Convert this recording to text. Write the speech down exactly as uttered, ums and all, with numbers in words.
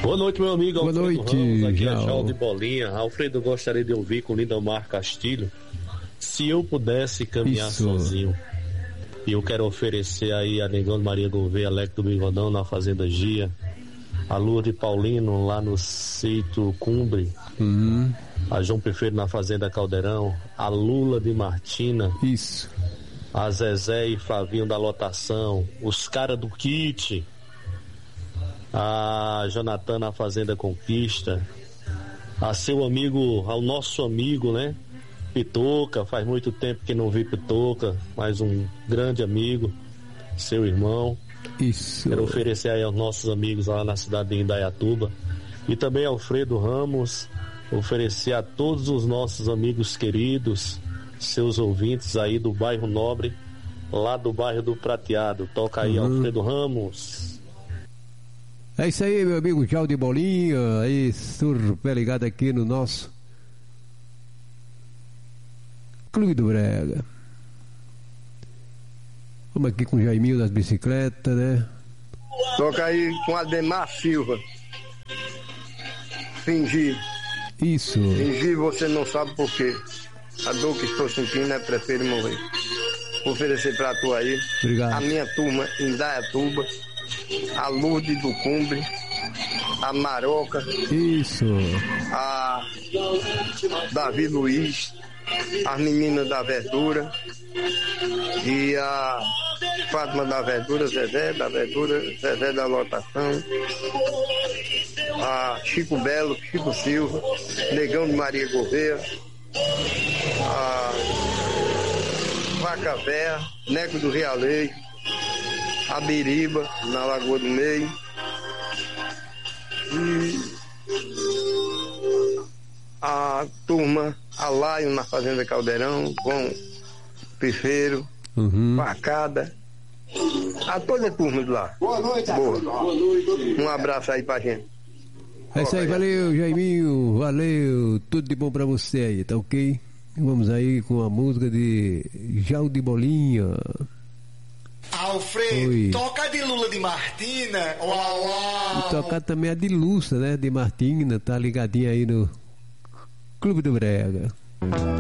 Boa noite, meu amigo Boa Alfredo noite, Ramos, aqui é João. João de Bolinha. Alfredo, eu gostaria de ouvir com Lindomar Castilho, Se Eu Pudesse Caminhar Isso. Sozinho. E eu quero oferecer aí a Negão de Maria Gouveia, Alec do Bigodão, na Fazenda Gia, a Lourdes Paulino, lá no Sítio Cumbre, Uhum. a João Perfeito na Fazenda Caldeirão, a Lula de Martina, Isso. a Zezé e Flavinho da Lotação, os caras do Kit, a Jonathan na Fazenda Conquista, a seu amigo, ao nosso amigo, né? Pitoca, faz muito tempo que não vi Pitoca, mais um grande amigo, seu irmão. Isso. Quero oferecer aí aos nossos amigos lá na cidade de Indaiatuba. E também Alfredo Ramos, oferecer a todos os nossos amigos queridos, seus ouvintes aí do bairro Nobre, lá do bairro do Prateado. Toca aí, uhum. Alfredo Ramos. É isso aí, meu amigo João de Bolinha, aí super ligado aqui no nosso Clube do Brega. Vamos aqui com o Jaiminho das bicicletas, né? Toca aí com Ademar Silva. Fingir. Isso. Fingir, você não sabe por quê. A dor que estou sentindo é prefiro morrer. Vou oferecer pra tu aí. Obrigado. A minha turma em Indaiatuba, a Lourdes do Cumbre, a Maroca. Isso. A Davi Luiz, as meninas da Verdura e a Fátima da Verdura, Zezé da Verdura, Zezé da Lotação, a Chico Belo, Chico Silva, Negão de Maria Gouveia, a Vaca Véia, Neco do Realejo, a Biriba, na Lagoa do Meio, e a turma, a Laio na Fazenda Caldeirão, com Pifeiro, uhum. Facada, a toda a turma de lá. Boa noite, Boa. Boa noite. Um abraço aí pra gente. É isso aí, valeu, Jaiminho, valeu, tudo de bom pra você aí, tá ok? Vamos aí com a música de João de Bolinha. Alfredo, Oi. toca de Lula de Martina. Uau, uau. E tocar também a de Lúcia, né, de Martina, tá ligadinha aí no Clube do Brega.